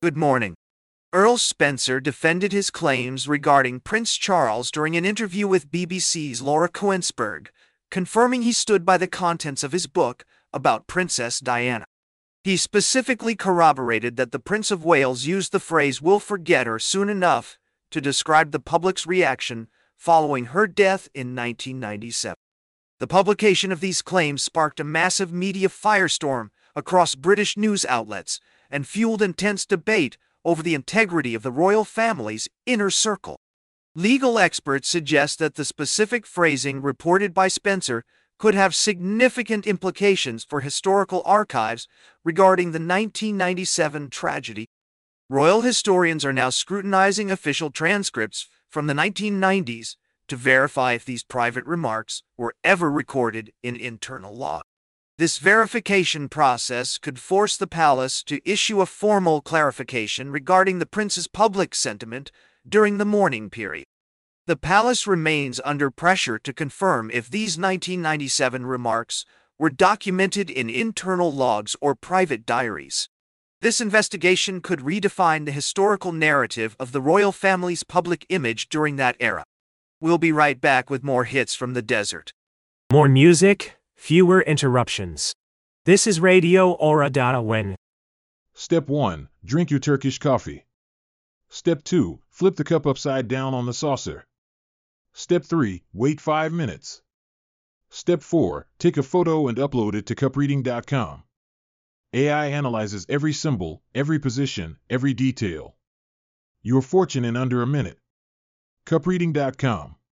Good morning. Earl Spencer defended his claims regarding Prince Charles during an interview with BBC's Laura Koenigsberg, confirming he stood by the contents of his book about Princess Diana. He specifically corroborated that the Prince of Wales used the phrase "we'll forget her soon enough" to describe the public's reaction following her death in 1997. The publication of these claims sparked a massive media firestorm across British news outlets and fueled intense debate over the integrity of the royal family's inner circle. Legal experts suggest that the specific phrasing reported by Spencer could have significant implications for historical archives regarding the 1997 tragedy. Royal historians are now scrutinizing official transcripts from the 1990s to verify if these private remarks were ever recorded in internal law. This verification process could force the palace to issue a formal clarification regarding the prince's public sentiment during the mourning period. The palace remains under pressure to confirm if these 1997 remarks were documented in internal logs or private diaries. This investigation could redefine the historical narrative of the royal family's public image during that era. We'll be right back with more hits from the desert. More music, fewer interruptions. This is Radio Ora When. Step 1. Drink your Turkish coffee. Step 2. Flip the cup upside down on the saucer. Step 3. Wait 5 minutes. Step 4. Take a photo and upload it to cupreading.com. AI analyzes every symbol, every position, every detail. Your fortune in under a minute. cupreading.com